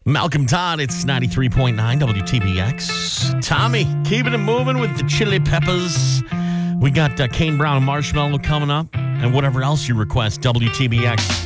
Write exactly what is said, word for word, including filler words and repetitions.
Malcolm Todd, it's ninety-three point nine W T B X. Tommy, keeping it moving with the Chili Peppers. We got uh, Kane Brown and Marshmallow coming up, and whatever else you request, W T B X